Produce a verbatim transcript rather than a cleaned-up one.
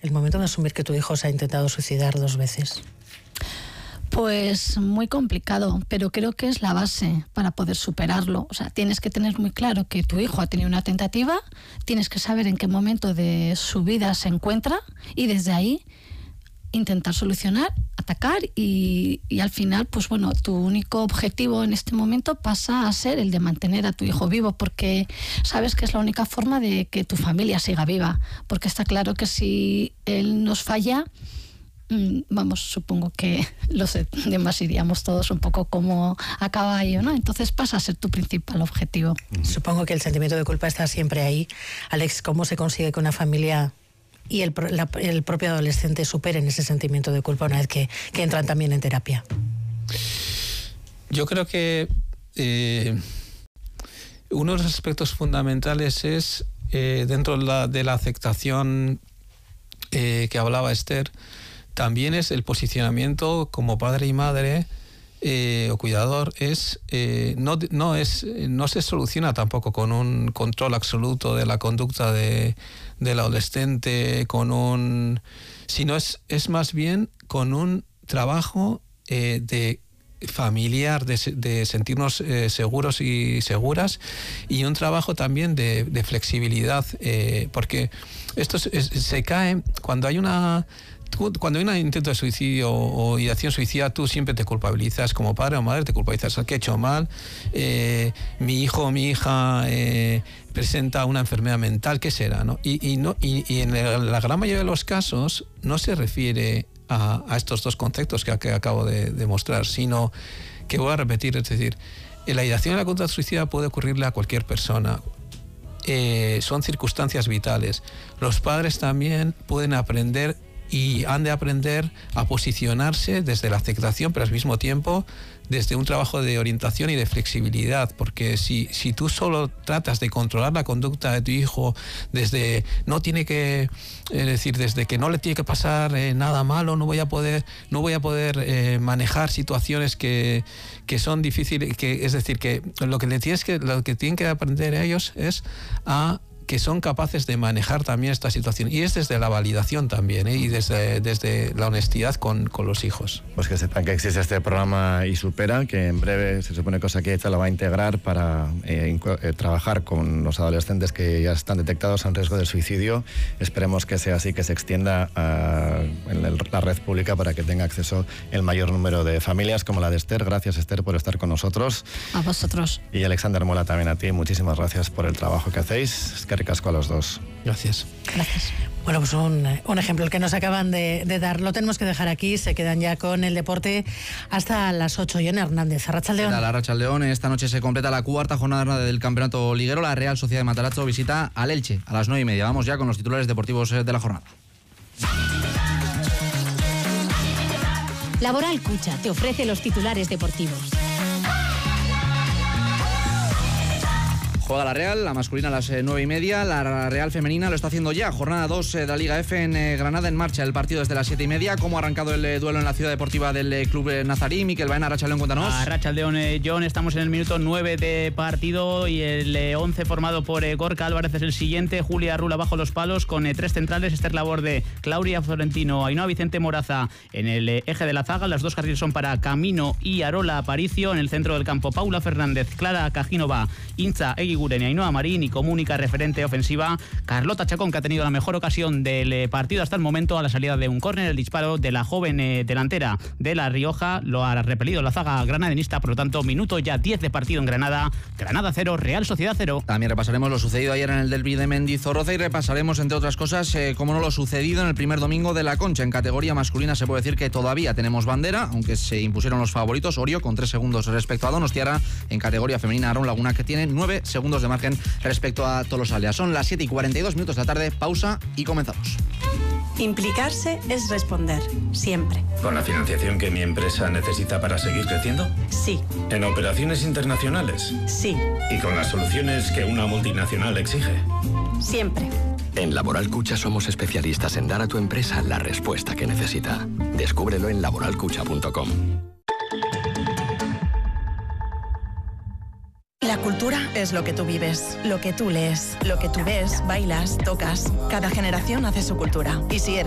el momento de asumir que tu hijo se ha intentado suicidar dos veces? Pues muy complicado, pero creo que es la base para poder superarlo. O sea, tienes que tener muy claro que tu hijo ha tenido una tentativa, tienes que saber en qué momento de su vida se encuentra y desde ahí intentar solucionar, atacar y, y al final, pues bueno, tu único objetivo en este momento pasa a ser el de mantener a tu hijo vivo, porque sabes que es la única forma de que tu familia siga viva, porque está claro que si él nos falla, vamos, supongo que los demás iríamos todos un poco como a caballo, ¿no? Entonces pasa a ser tu principal objetivo. Supongo que el sentimiento de culpa está siempre ahí. Alex, ¿cómo se consigue que una familia y el, la, el propio adolescente superen ese sentimiento de culpa una vez que, que entran también en terapia? Yo creo que eh, uno de los aspectos fundamentales es, eh, dentro de la, de la aceptación eh, que hablaba Esther, también es el posicionamiento como padre y madre eh, o cuidador. Es, eh, no, no, es, no se soluciona tampoco con un control absoluto de la conducta de, del adolescente, con un, sino es, es más bien con un trabajo eh, de familiar, de, de sentirnos eh, seguros y seguras, y un trabajo también de, de flexibilidad, eh, porque esto es, es, se cae cuando hay una... Cuando hay un intento de suicidio o ideación suicida, tú siempre te culpabilizas como padre o madre, te culpabilizas, ¿qué he hecho mal? Eh, mi hijo o mi hija eh, presenta una enfermedad mental, ¿qué será? ¿no? Y, y, no, y, y en la gran mayoría de los casos no se refiere a, a estos dos conceptos que, que acabo de, de mostrar, sino que voy a repetir, es decir, la ideación y la conducta suicida puede ocurrirle a cualquier persona. Eh, son circunstancias vitales. Los padres también pueden aprender y han de aprender a posicionarse desde la aceptación, pero al mismo tiempo desde un trabajo de orientación y de flexibilidad, porque si, si tú solo tratas de controlar la conducta de tu hijo desde no tiene que, es decir, desde que no le tiene que pasar eh, nada malo, no voy a poder, no voy a poder eh, manejar situaciones que, que son difíciles, que, es decir, que lo que le tienes que, lo que tienen que aprender ellos es a que son capaces de manejar también esta situación. Y es desde la validación también, ¿eh? Y desde, desde la honestidad con, con los hijos. Pues que sepan que existe este programa Y Supera, que en breve se supone que Osakidetza lo va a integrar para eh, eh, trabajar con los adolescentes que ya están detectados en riesgo de suicidio. Esperemos que sea así, que se extienda a, en el, la red pública para que tenga acceso el mayor número de familias como la de Esther. Gracias, Esther, por estar con nosotros. A vosotros. Y Alexander Mola, también a ti. Muchísimas gracias por el trabajo que hacéis. Es que ricasco a los dos. Gracias. Gracias. Bueno, pues un, un ejemplo el que nos acaban de, de dar. Lo tenemos que dejar aquí. Se quedan ya con el deporte hasta las ocho. Jon Hernández, Arratsaldeon. La Arratsaldeon, esta noche se completa la cuarta jornada del campeonato liguero. La Real Sociedad de Matarazzo visita al Elche a las nueve y media. Vamos ya con los titulares deportivos de la jornada. Laboral Cucha te ofrece los titulares deportivos. Juega la Real, la masculina a las nueve y media, la Real femenina lo está haciendo ya. Jornada dos de la Liga F en eh, Granada, en marcha el partido desde las siete y media. ¿Cómo ha arrancado el eh, duelo en la ciudad deportiva del eh, club eh, nazarí? Miquel Baena, Arratsaldeon, cuéntanos. Arratsaldeon, eh, John, estamos en el minuto nueve de partido y el eh, once formado por eh, Gorka Álvarez es el siguiente. Julia Rula bajo los palos con eh, tres centrales. Esther Laborde, Claudia Florentino, Ainhoa Vicente Moraza en el eh, eje de la zaga. Las dos carriles son para Camino y Arola Aparicio. En el centro del campo, Paula Fernández, Clara Cajínova, Intza Eguiguren y Ainhoa Marín. Y como única referente ofensiva, Carlota Chacón, que ha tenido la mejor ocasión del partido hasta el momento a la salida de un córner. El disparo de la joven eh, delantera de La Rioja lo ha repelido la zaga granadenista. Por lo tanto, minuto ya diez de partido en Granada. Granada cero, Real Sociedad cero. También repasaremos lo sucedido ayer en el derbi de Mendizorroza y repasaremos, entre otras cosas, eh, como no lo sucedido en el primer domingo de la Concha. En categoría masculina se puede decir que todavía tenemos bandera, aunque se impusieron los favoritos. Orio con tres segundos respecto a Donostiarra. En categoría femenina, Aaron Laguna, que tiene nueve segundos de margen respecto a Tolosaldea. Son las siete y cuarenta y dos minutos de la tarde, pausa y comenzamos. Implicarse es responder, siempre. ¿Con la financiación que mi empresa necesita para seguir creciendo? Sí. ¿En operaciones internacionales? Sí. ¿Y con las soluciones que una multinacional exige? Siempre. En Laboral Cucha somos especialistas en dar a tu empresa la respuesta que necesita. Descúbrelo en laboral cucha punto com. La cultura es lo que tú vives, lo que tú lees, lo que tú ves, bailas, tocas. Cada generación hace su cultura. Y si eres